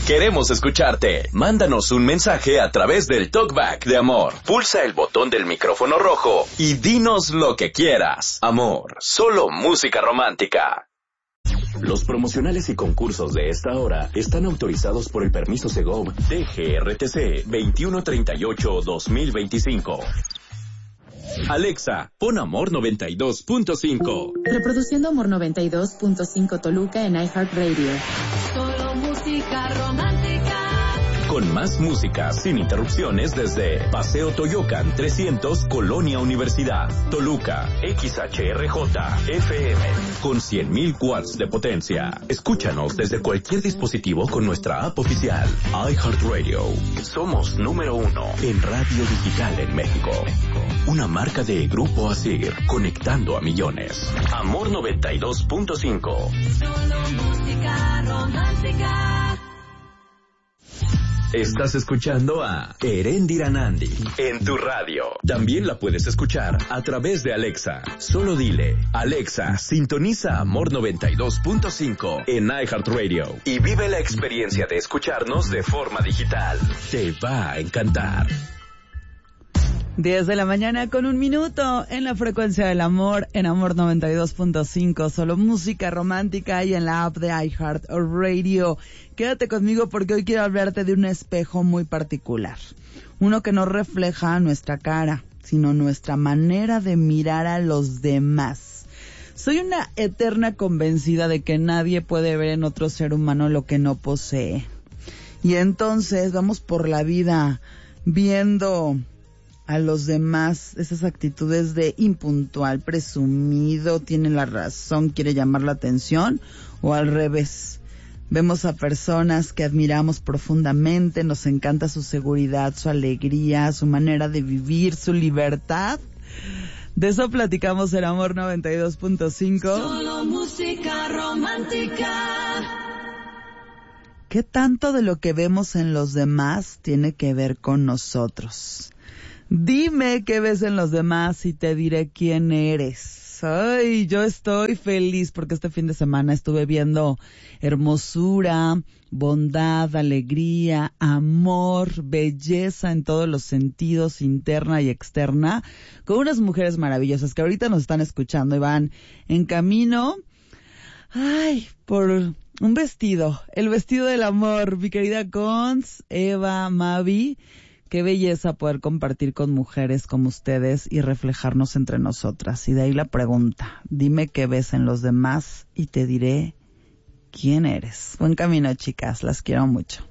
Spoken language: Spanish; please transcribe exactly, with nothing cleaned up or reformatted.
Queremos escucharte. Mándanos un mensaje a través del Talkback de Amor. Pulsa el botón del micrófono rojo y dinos lo que quieras. Amor, solo música romántica. Los promocionales y concursos de esta hora están autorizados por el permiso Segov D G R T C veintiuno treinta y ocho guión dos mil veinticinco. Alexa, pon Amor noventa y dos punto cinco. Reproduciendo Amor noventa y dos punto cinco Toluca en iHeartRadio. Solo música romántica. Con más música sin interrupciones desde Paseo Toyocan trescientos, Colonia Universidad, Toluca, X H R J F M, con cien mil watts de potencia. Escúchanos desde cualquier dispositivo con nuestra app oficial, iHeartRadio. Somos número uno en radio digital en México. Una marca de Grupo Asir, conectando a millones. Amor noventa y dos punto cinco. Solo música romántica. Estás escuchando a Erendira Nandi en tu radio. También la puedes escuchar a través de Alexa. Solo dile, Alexa, sintoniza Amor noventa y dos punto cinco en iHeartRadio y vive la experiencia de escucharnos de forma digital. Te va a encantar. diez de la mañana con un minuto en la frecuencia del amor, en Amor noventa y dos punto cinco, solo música romántica y en la app de iHeartRadio. Quédate conmigo porque hoy quiero hablarte de un espejo muy particular. Uno que no refleja nuestra cara, sino nuestra manera de mirar a los demás. Soy una eterna convencida de que nadie puede ver en otro ser humano lo que no posee. Y entonces vamos por la vida viendo a los demás esas actitudes de impuntual, presumido, tiene la razón, quiere llamar la atención, o al revés. Vemos a personas que admiramos profundamente, nos encanta su seguridad, su alegría, su manera de vivir, su libertad. De eso platicamos en Amor noventa y dos punto cinco. Solo música romántica. ¿Qué tanto de lo que vemos en los demás tiene que ver con nosotros? Dime qué ves en los demás y te diré quién eres. Ay, yo estoy feliz porque este fin de semana estuve viendo hermosura, bondad, alegría, amor, belleza en todos los sentidos, interna y externa, con unas mujeres maravillosas que ahorita nos están escuchando y van en camino, ay, por un vestido, el vestido del amor. Mi querida Cons, Eva, Mavi, qué belleza poder compartir con mujeres como ustedes y reflejarnos entre nosotras. Y de ahí la pregunta, dime qué ves en los demás y te diré quién eres. Buen camino, chicas, las quiero mucho.